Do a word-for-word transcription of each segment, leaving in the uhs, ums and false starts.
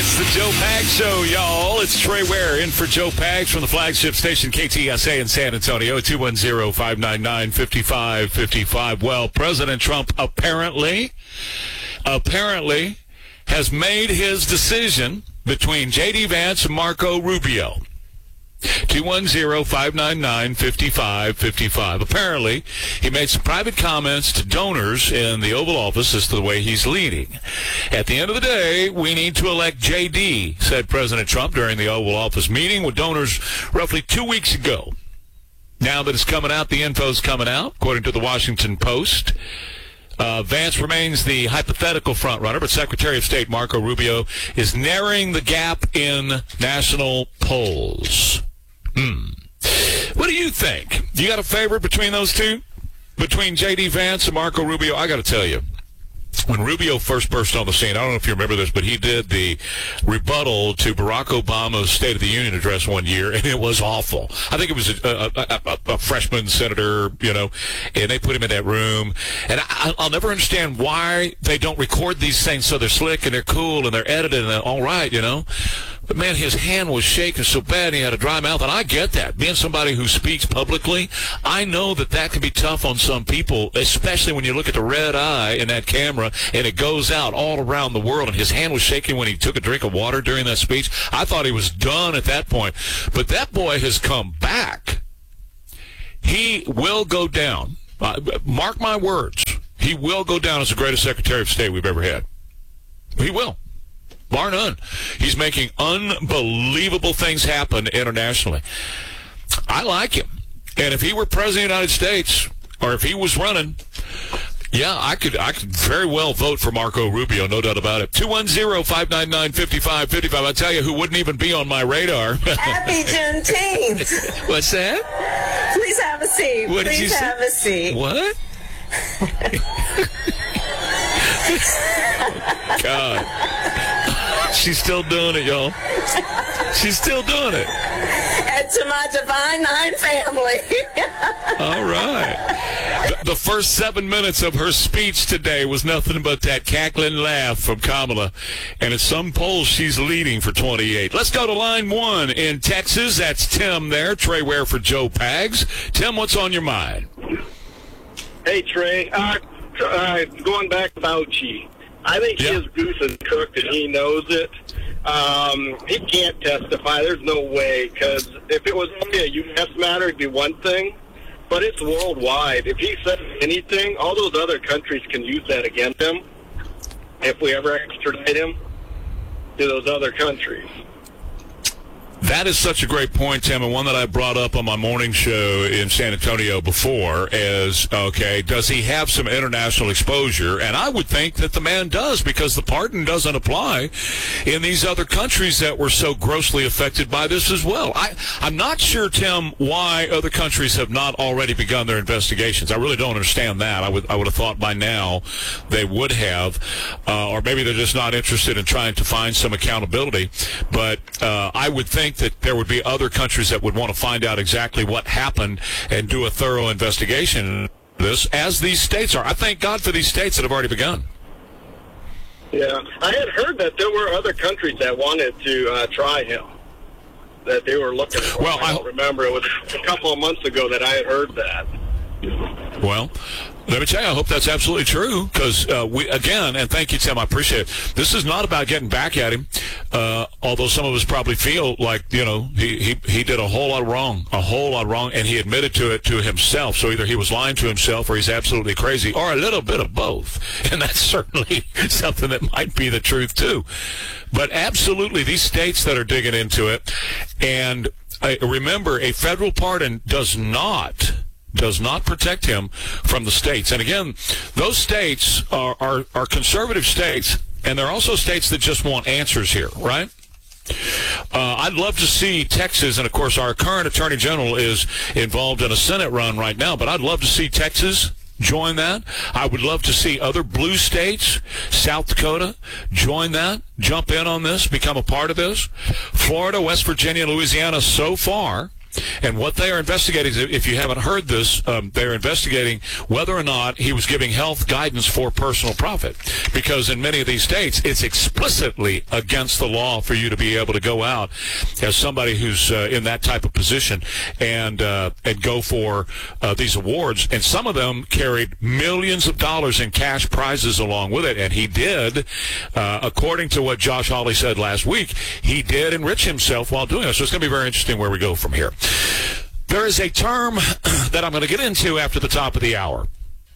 It's the Joe Pags Show, y'all. It's Trey Ware in for Joe Pags from the flagship station K T S A in San Antonio, two one zero, five nine nine, five five five five. Well, President Trump apparently, apparently has made his decision between J D. Vance and Marco Rubio. two one zero, five nine nine, five five five five. Apparently, he made some private comments to donors in the Oval Office as to the way he's leading. At the end of the day, we need to elect J D, said President Trump during the Oval Office meeting with donors roughly two weeks ago. Now that it's coming out, the info's coming out, according to the Washington Post. Uh, Vance remains the hypothetical frontrunner, but Secretary of State Marco Rubio is narrowing the gap in national polls. Hmm. What do you think? You got a favorite between those two? Between J D. Vance and Marco Rubio? I got to tell you, when Rubio first burst on the scene, I don't know if you remember this, but he did the rebuttal to Barack Obama's State of the Union address one year, and it was awful. I think it was a, a, a, a freshman senator, you know, and they put him in that room. And I, I'll never understand why they don't record these things so they're slick and they're cool and they're edited and they're all right, you know. But, man, his hand was shaking so bad and he had a dry mouth. And I get that. Being somebody who speaks publicly, I know that that can be tough on some people, especially when you look at the red eye in that camera and it goes out all around the world. And his hand was shaking when he took a drink of water during that speech. I thought he was done at that point. But that boy has come back. He will go down. Uh, mark my words. He will go down as the greatest Secretary of State we've ever had. He will. Bar none. He's making unbelievable things happen internationally. I like him. And if he were president of the United States, or if he was running, yeah, I could I could very well vote for Marco Rubio, no doubt about it. two one zero, five nine nine, five five five five. I'll tell you who wouldn't even be on my radar. Happy Juneteenth. What's that? Please have a seat. What Please did you have say? a seat. What? God. She's still doing it, y'all. She's still doing it. And to my Divine Nine family. All right. The, the first seven minutes of her speech today was nothing but that cackling laugh from Kamala. And at some polls, she's leading for twenty-eight. Let's go to line one in Texas. That's Tim there. Trey Ware for Joe Pags. Tim, what's on your mind? Hey, Trey. Uh, uh, going back to Fauci. I think yeah. his goose is cooked and he knows it. Um, he can't testify. There's no way, because if it was only a U S matter, it'd be one thing. But it's worldwide. If he says anything, all those other countries can use that against him if we ever extradite him to those other countries. That is such a great point, Tim, and one that I brought up on my morning show in San Antonio before is, okay, does he have some international exposure? And I would think that the man does, because the pardon doesn't apply in these other countries that were so grossly affected by this as well. I, I'm not sure, Tim, why other countries have not already begun their investigations. I really don't understand that. I would I would have thought by now they would have, uh, or maybe they're just not interested in trying to find some accountability. But uh, I would think that there would be other countries that would want to find out exactly what happened and do a thorough investigation of this, as these states are. I thank God for these states that have already begun. Yeah, I had heard that there were other countries that wanted to uh, try him, that they were looking for. Well, I don't I, remember. It was a couple of months ago that I had heard that. Well, let me tell you, I hope that's absolutely true, because uh, we, again, and thank you, Tim, I appreciate it. This is not about getting back at him, uh, although some of us probably feel like, you know, he, he, he did a whole lot wrong, a whole lot wrong, and he admitted to it to himself. So either he was lying to himself or he's absolutely crazy, or a little bit of both. And that's certainly something that might be the truth, too. But absolutely, these states that are digging into it, and uh, remember, a federal pardon does not... does not protect him from the states. And again, those states are, are, are conservative states, and they're also states that just want answers here, right? Uh, I'd love to see Texas, and of course our current Attorney General is involved in a Senate run right now, but I'd love to see Texas join that. I would love to see other blue states, South Dakota, join that, jump in on this, become a part of this. Florida, West Virginia, Louisiana, so far And what they are investigating, if you haven't heard this, um, they're investigating whether or not he was giving health guidance for personal profit. Because in many of these states, it's explicitly against the law for you to be able to go out as somebody who's uh, in that type of position and uh, and go for uh, these awards. And some of them carried millions of dollars in cash prizes along with it. And he did, uh, according to what Josh Hawley said last week, he did enrich himself while doing it. So it's going to be very interesting where we go from here. There is a term that I'm going to get into after the top of the hour.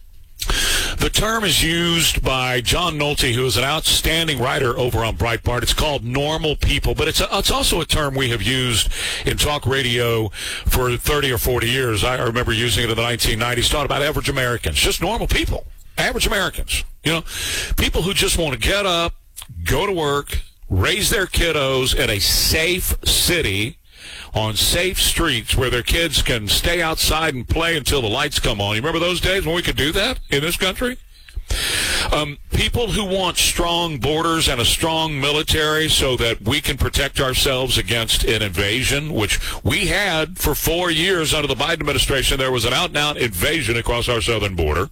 The term is used by John Nolte, who is an outstanding writer over on Breitbart. It's called normal people, but it's a, it's also a term we have used in talk radio for thirty or forty years. I remember using it in the nineteen nineties, talking about average Americans, just normal people, average Americans, you know, people who just want to get up, go to work, raise their kiddos in a safe city, on safe streets where their kids can stay outside and play until the lights come on. You remember those days when we could do that in this country? Um, people who want strong borders and a strong military so that we can protect ourselves against an invasion, which we had for four years under the Biden administration. There was an out-and-out invasion across our southern border.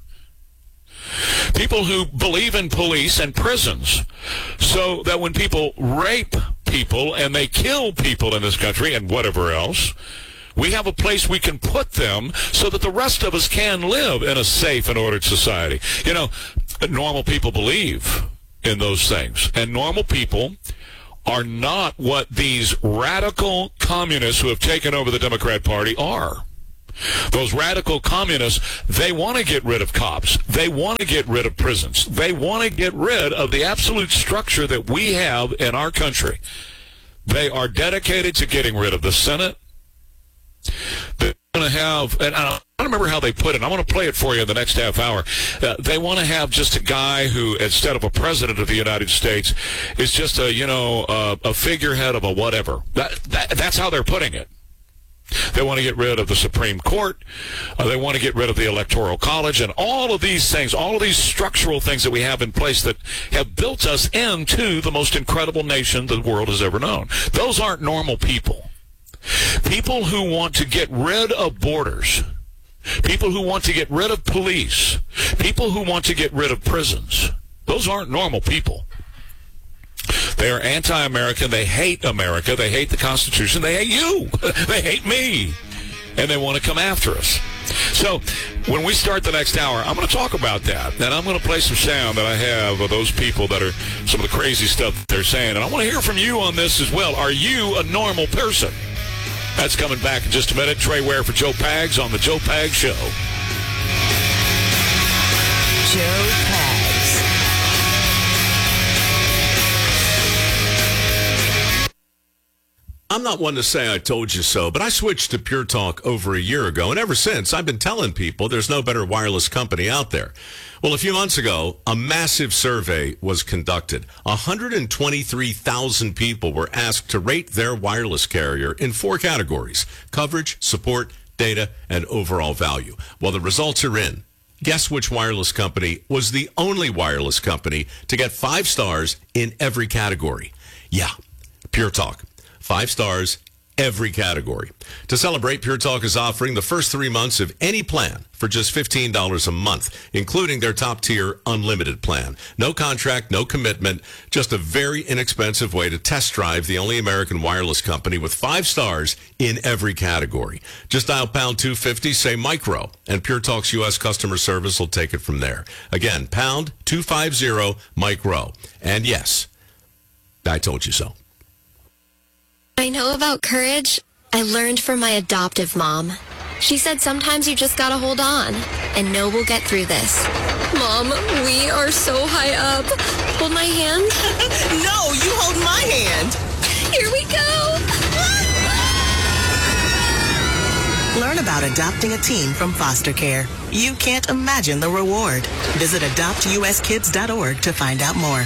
People who believe in police and prisons so that when people rape people and they kill people in this country and whatever else, we have a place we can put them so that the rest of us can live in a safe and ordered society. You know, normal people believe in those things. And normal people are not what these radical communists who have taken over the Democrat Party are. Those radical communists, they want to get rid of cops. They want to get rid of prisons. They want to get rid of the absolute structure that we have in our country. They are dedicated to getting rid of the Senate. They're going to have, and I don't remember how they put it. I want to play it for you in the next half hour. Uh, they want to have just a guy who, instead of a president of the United States, is just a, you know, uh, a figurehead of a whatever. That, that, that's how they're putting it. They want to get rid of the Supreme Court. Uh, they want to get rid of the Electoral College and all of these things, all of these structural things that we have in place that have built us into the most incredible nation the world has ever known. Those aren't normal people. People who want to get rid of borders, people who want to get rid of police, people who want to get rid of prisons, those aren't normal people. They are anti-American. They hate America. They hate the Constitution. They hate you. They hate me. And they want to come after us. So when we start the next hour, I'm going to talk about that. And I'm going to play some sound that I have of those people that are some of the crazy stuff that they're saying. And I want to hear from you on this as well. Are you a normal person? That's coming back in just a minute. Trey Ware for Joe Pags on the Joe Pags Show. Joe Pags. I'm not one to say I told you so, but I switched to Pure Talk over a year ago, and ever since, I've been telling people there's no better wireless company out there. Well, a few months ago, a massive survey was conducted. one hundred twenty-three thousand people were asked to rate their wireless carrier in four categories: coverage, support, data, and overall value. Well, the results are in. Guess which wireless company was the only wireless company to get five stars in every category? Yeah, Pure Talk. Five stars, every category. To celebrate, Pure Talk is offering the first three months of any plan for just fifteen dollars a month, including their top-tier unlimited plan. No contract, no commitment, just a very inexpensive way to test drive the only American wireless company with five stars in every category. Just dial pound two fifty, say micro, and Pure Talk's U S customer service will take it from there. Again, pound two fifty, micro. And yes, I told you so. I know about courage. I learned from my adoptive mom. She said sometimes you just gotta hold on and know we'll get through this. Mom, we are so high up. Hold my hand. No, you hold my hand. Here we go. Learn about adopting a teen from foster care. You can't imagine the reward. Visit adopt u s kids dot org to find out more.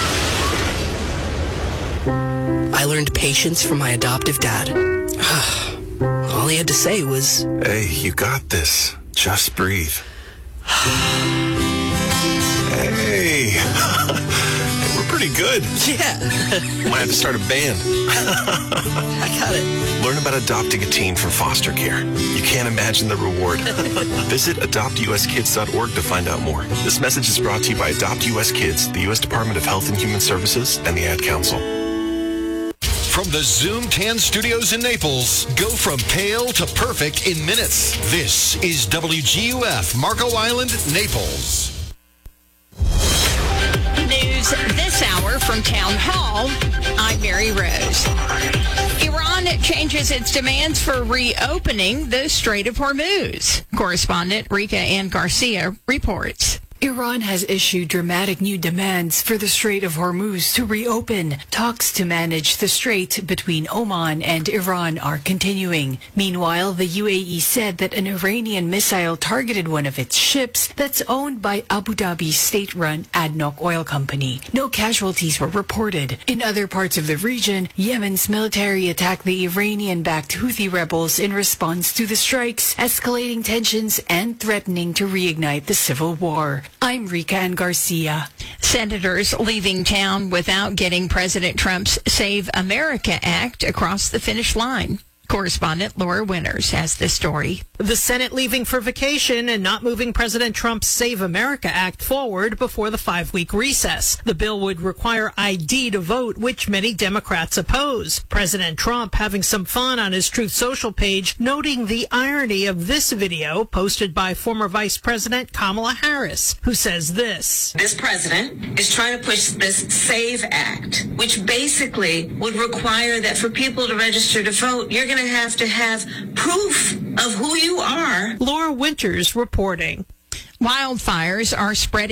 I learned patience from my adoptive dad. All he had to say was, "Hey, you got this. Just breathe." Hey. We're pretty pretty good. Yeah. Might have to start a band. I got it. Learn about adopting a teen from foster care. You can't imagine the reward. Visit adopt u s kids dot org to find out more. This message is brought to you by Adopt U S Kids, the U S Department of Health and Human Services, and the Ad Council. From the Zoom ten studios in Naples, go from pale to perfect in minutes. This is W G U F, Marco Island, Naples. News this hour from Town Hall. I'm Mary Rose. Iran changes its demands for reopening the Strait of Hormuz. Correspondent Rika Ann Garcia reports. Iran has issued dramatic new demands for the Strait of Hormuz to reopen. Talks to manage the strait between Oman and Iran are continuing. Meanwhile, the U A E said that an Iranian missile targeted one of its ships that's owned by Abu Dhabi's state-run ADNOC oil company. No casualties were reported. In other parts of the region, Yemen's military attacked the Iranian-backed Houthi rebels in response to the strikes, escalating tensions and threatening to reignite the civil war. I'm Rika Ann Garcia. Senators leaving town without getting President Trump's Save America Act across the finish line. Correspondent Laura Winters has this story. The Senate leaving for vacation and not moving President Trump's Save America Act forward before the five-week recess. The bill would require I D to vote, which many Democrats oppose. President Trump having some fun on his Truth Social page, noting the irony of this video posted by former Vice President Kamala Harris, who says this. This president is trying to push this SAVE Act, which basically would require that for people to register to vote, you're going to have to have proof of who you are. Laura Winters reporting. Wildfires are spreading